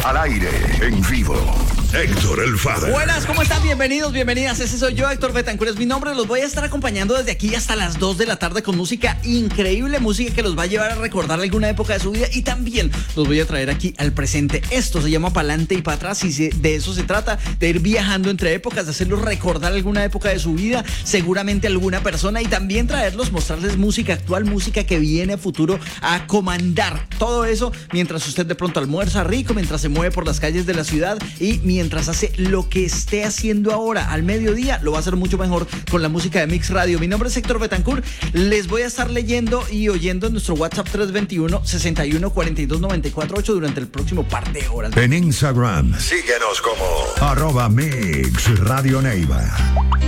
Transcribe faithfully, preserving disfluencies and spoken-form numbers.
Al aire, en vivo. Héctor el Father. Buenas, ¿cómo están? Bienvenidos, bienvenidas. Ese soy yo, Héctor Betancourt es mi nombre. Los voy a estar acompañando desde aquí hasta las dos de la tarde con música increíble, música que los va a llevar a recordar alguna época de su vida y también los voy a traer aquí al presente. Esto se llama Pa'lante y para atrás y se, de eso se trata, de ir viajando entre épocas, de hacerlos recordar alguna época de su vida, seguramente alguna persona y también traerlos, mostrarles música actual, música que viene a futuro a comandar. Todo eso mientras usted de pronto almuerza rico, mientras se mueve por las calles de la ciudad y mientras Mientras hace lo que esté haciendo ahora al mediodía, lo va a hacer mucho mejor con la música de Mix Radio. Mi nombre es Héctor Betancourt. Les voy a estar leyendo y oyendo en nuestro WhatsApp tres dos uno, seis uno cuatro dos, nueve cuatro ocho durante el próximo par de horas. En Instagram, síguenos como arroba Mix Radio Neiva.